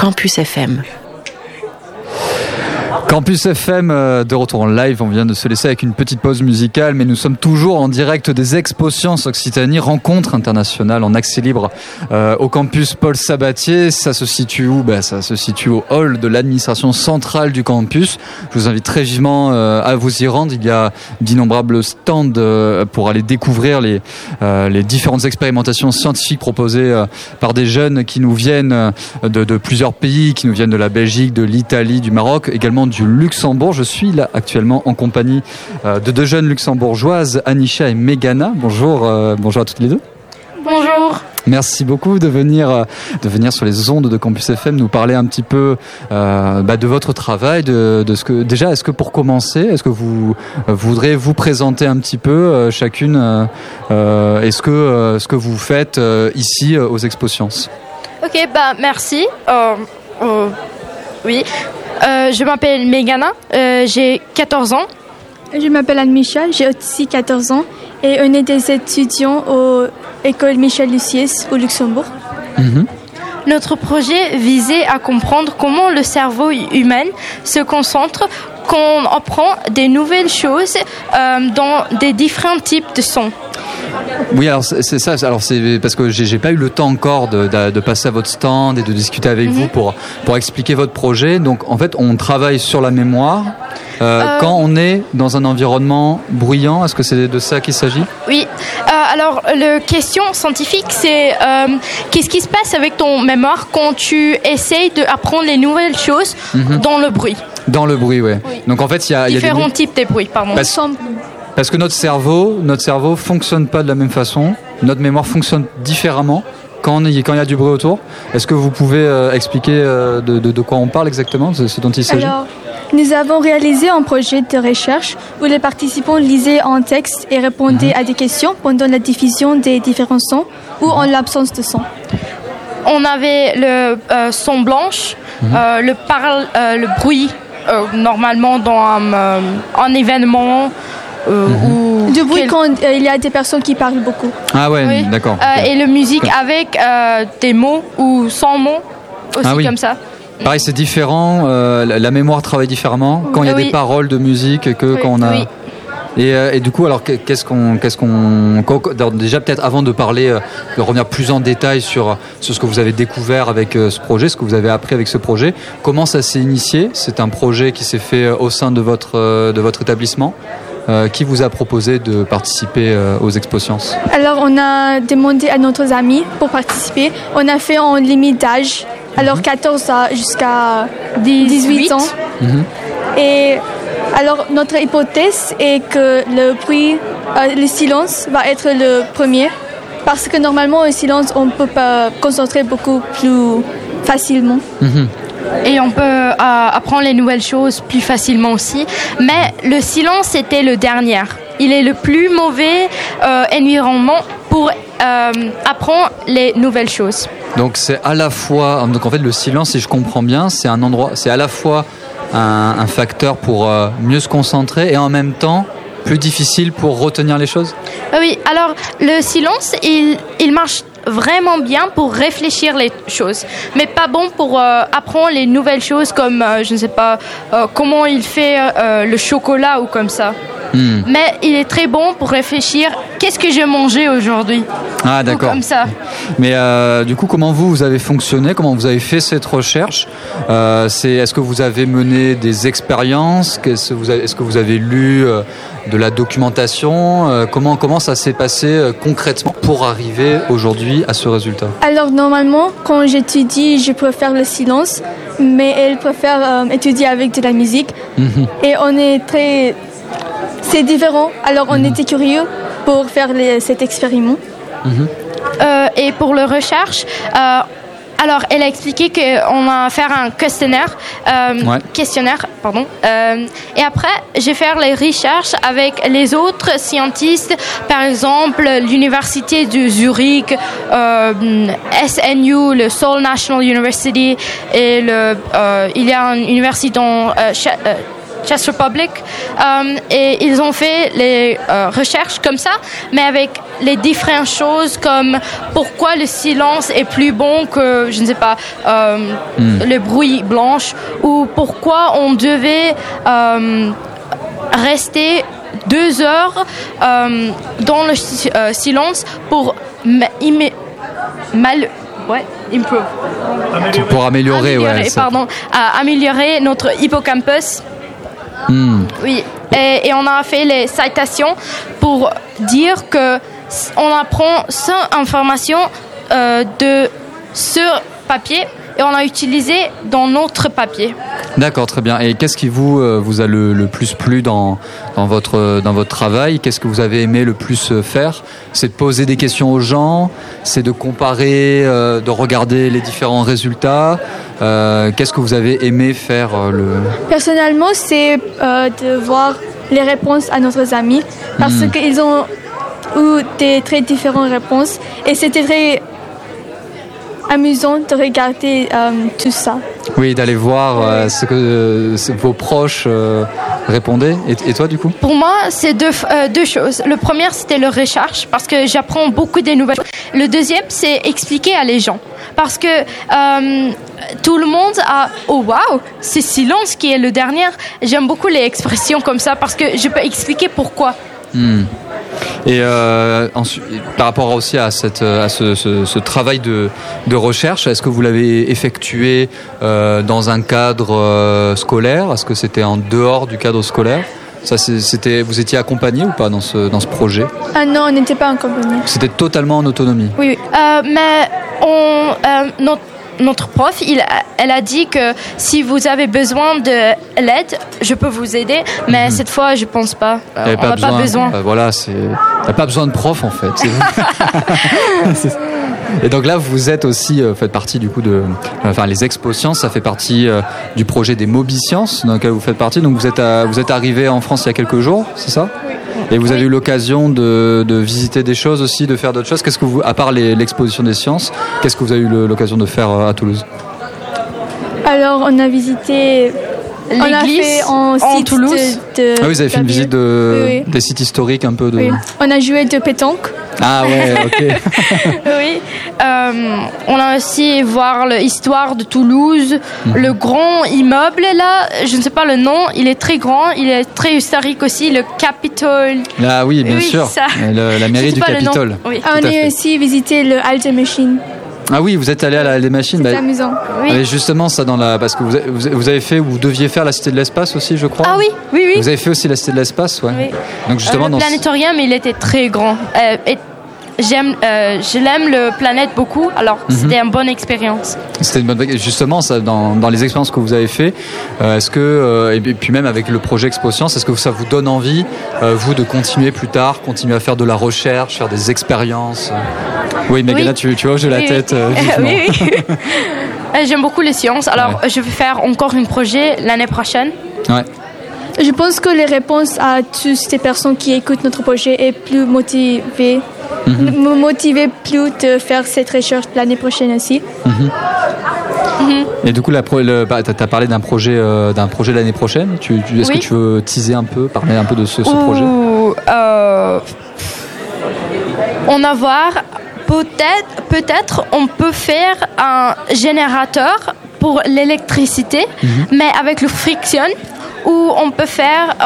Campus FM. Campus FM de retour en live, on vient de se laisser avec une petite pause musicale, mais nous sommes toujours en direct des Expo Sciences Occitanie, rencontre internationale en accès libre au campus Paul Sabatier. Ça se situe où ? Ça se situe au hall de l'administration centrale du campus. Je vous invite très vivement à vous y rendre. Il y a d'innombrables stands pour aller découvrir les différentes expérimentations scientifiques proposées par des jeunes qui nous viennent de plusieurs pays, qui nous viennent de la Belgique, de l'Italie, du Maroc, également du Luxembourg. Je suis là actuellement en compagnie de deux jeunes luxembourgeoises, Anisha et Megana. Bonjour à toutes les deux. Bonjour. Merci beaucoup de venir sur les ondes de Campus FM nous parler un petit peu de votre travail, de ce que déjà. Est-ce que pour commencer, est-ce que vous voudrez vous présenter un petit peu chacune ce que vous faites ici aux Expo Sciences? Ok, merci. Oui. Je m'appelle Megana, j'ai 14 ans. Je m'appelle Anne-Michel, j'ai aussi 14 ans et on est des étudiants à l'école Michel Luciès au Luxembourg. Mm-hmm. Notre projet visait à comprendre comment le cerveau humain se concentre quand on apprend des nouvelles choses dans des différents types de sons. Oui, alors c'est ça. Alors c'est parce que j'ai pas eu le temps encore de passer à votre stand et de discuter avec vous pour expliquer votre projet. Donc en fait, on travaille sur la mémoire quand on est dans un environnement bruyant. Est-ce que c'est de ça qu'il s'agit ? Oui. Alors la question scientifique, c'est qu'est-ce qui se passe avec ton mémoire quand tu essayes d'apprendre les nouvelles choses dans le bruit ? Dans le bruit, ouais. Oui. Donc en fait, il y a différents types de bruits, pardon. Parce que notre cerveau fonctionne pas de la même façon. Notre mémoire fonctionne différemment quand il y a du bruit autour. Est-ce que vous pouvez expliquer de quoi on parle exactement, ce dont il s'agit ? Alors, nous avons réalisé un projet de recherche où les participants lisaient un texte et répondaient à des questions pendant la diffusion des différents sons ou en l'absence de son. On avait le son blanche, le bruit normalement dans un événement. Du bruit quand il y a des personnes qui parlent beaucoup. Ah ouais, oui. D'accord. Et la musique avec des mots ou sans mots, aussi comme ça. Pareil, c'est différent, la mémoire travaille différemment quand il y a des paroles de musique que quand on a... Oui. Et du coup, alors déjà peut-être avant de parler, de revenir plus en détail sur ce que vous avez découvert avec ce projet, ce que vous avez appris avec ce projet, comment ça s'est initié ? C'est un projet qui s'est fait au sein de votre établissement. Qui vous a proposé de participer aux Expo Sciences ? Alors, on a demandé à nos amis pour participer. On a fait en limite d'âge, alors 14 jusqu'à 18 ans. Et alors, notre hypothèse est que le silence va être le premier, parce que normalement, au silence, on peut pas concentrer beaucoup plus facilement. Et on peut apprendre les nouvelles choses plus facilement aussi. Mais le silence était le dernier. Il est le plus mauvais environnement pour apprendre les nouvelles choses. Donc c'est à la fois, donc en fait le silence, si je comprends bien, c'est un endroit, c'est à la fois un facteur pour mieux se concentrer et en même temps plus difficile pour retenir les choses. Oui, alors le silence, il marche vraiment bien pour réfléchir les choses, mais pas bon pour apprendre les nouvelles choses comme, je ne sais pas, comment il fait le chocolat ou comme ça. Mais il est très bon pour réfléchir, qu'est-ce que j'ai mangé aujourd'hui ? Ah d'accord. Ou comme ça. Mais du coup, comment vous avez fonctionné ? Comment vous avez fait cette recherche ? Est-ce que vous avez mené des expériences ? Est-ce que vous avez lu de la documentation ? Comment ça s'est passé concrètement pour arriver aujourd'hui à ce résultat ? Alors normalement, quand j'étudie, je préfère le silence, mais elle préfère étudier avec de la musique. Et on est c'est différent. Alors on était curieux pour faire cet expériment. Et pour la recherche, alors elle a expliqué qu'on va faire un questionnaire, et après je vais faire les recherches avec les autres scientifiques, par exemple l'université de Zurich, SNU, le Seoul National University, et il y a une université dans Chess Republic, et ils ont fait les recherches comme ça, mais avec les différentes choses comme pourquoi le silence est plus bon que, je ne sais pas, le bruit blanche, ou pourquoi on devait rester 2 heures dans le silence pour pour améliorer améliorer notre hippocampus. Oui, et on a fait les citations pour dire que on apprend cette information de sur papier et on a utilisé dans notre papier. D'accord, très bien. Et qu'est-ce qui vous a le plus plu dans votre travail? Qu'est-ce que vous avez aimé le plus faire? C'est de poser des questions aux gens, c'est de comparer, de regarder les différents résultats. Qu'est-ce que vous avez aimé faire Personnellement, c'est de voir les réponses à nos amis parce qu'ils ont eu des très différentes réponses et c'était très amusant de regarder tout ça. Oui, d'aller voir ce que vos proches répondaient. Et toi, du coup? Pour moi, c'est deux choses. Le premier, c'était le recherche, parce que j'apprends beaucoup des nouvelles choses. Le deuxième, c'est expliquer à les gens. Parce que tout le monde a « Oh, wow, c'est silence qui est le dernier ». J'aime beaucoup les expressions comme ça, parce que je peux expliquer pourquoi. Et ensuite, par rapport aussi à ce travail de recherche, est-ce que vous l'avez effectué dans un cadre scolaire? Est-ce que c'était en dehors du cadre scolaire? Vous étiez accompagné ou pas dans ce projet? Non, on n'était pas accompagné. C'était totalement en autonomie? Oui, mais notre prof, elle a dit que si vous avez besoin de l'aide, je peux vous aider, mais cette fois, je pense pas. On n'a pas besoin. Voilà, il n'y a pas besoin de prof en fait. Et donc là, vous êtes aussi, faites partie du coup les Expo Sciences, ça fait partie du projet des Mobisciences dans lequel vous faites partie. Donc vous êtes arrivé en France il y a quelques jours, c'est ça? Oui. Et vous avez eu l'occasion de visiter des choses aussi, de faire d'autres choses. Qu'est-ce que à part l'exposition des sciences, qu'est-ce que vous avez eu l'occasion de faire à Toulouse? Alors, on a visité l'église en Toulouse. Ah oui, vous avez fait une visite des sites historiques un peu de. Oui. On a joué de pétanque. Ah ouais, ok. Oui. On a aussi voir l'histoire de Toulouse, le grand immeuble là, je ne sais pas le nom, il est très grand, il est très historique aussi, le Capitole. Ah oui, bien sûr, la mairie du Capitole. Oui. On a aussi visité le Alte Machine. Ah oui, vous êtes allé à les machines. C'est amusant. Oui. Mais justement, ça parce que vous avez fait, vous deviez faire la Cité de l'Espace aussi, je crois. Ah oui. Vous avez fait aussi la Cité de l'Espace, ouais. Oui. Donc justement, le planétorium, il était très grand. Je l'aime le planète beaucoup, alors c'était une bonne expérience. C'était une bonne. Justement, ça, dans les expériences que vous avez fait, est-ce que et puis même avec le projet Expo Sciences, est-ce que ça vous donne envie, vous, de continuer plus tard, continuer à faire de la recherche, faire des expériences? Oui, Meghana, tu hoches la tête. Oui. J'aime beaucoup les sciences, alors je vais faire encore un projet l'année prochaine. Ouais. Je pense que les réponses à toutes ces personnes qui écoutent notre projet est plus motivées. Me motiver plus de faire cette recherche l'année prochaine aussi. Et du coup, tu as parlé d'un projet l'année prochaine. Est-ce que tu veux teaser un peu, parler un peu de ce projet? On va voir, peut-être on peut faire un générateur pour l'électricité, mais avec le friction. Où on peut faire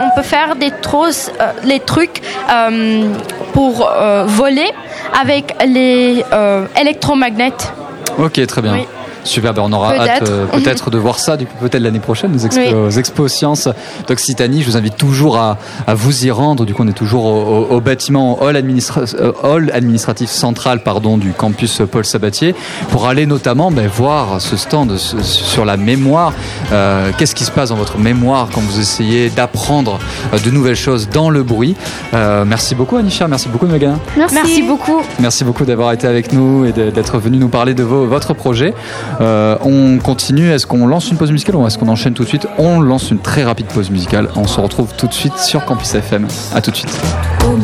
les trucs pour voler avec les électromagnets. Ok, très bien. Oui. Super, on aura hâte peut-être de voir ça, du coup, peut-être l'année prochaine, aux Expo Sciences d'Occitanie. Je vous invite toujours à vous y rendre. Du coup, on est toujours au bâtiment hall administratif central du campus Paul Sabatier, pour aller notamment voir ce stand sur la mémoire. Qu'est-ce qui se passe dans votre mémoire quand vous essayez d'apprendre de nouvelles choses dans le bruit? Merci beaucoup, Anisha. Merci beaucoup, Meghana. Merci beaucoup. Merci beaucoup d'avoir été avec nous et d'être venu nous parler de votre projet. On continue. Est-ce qu'on lance une pause musicale ou est-ce qu'on enchaîne tout de suite? On lance une très rapide pause musicale. On se retrouve tout de suite sur Campus FM. À tout de suite.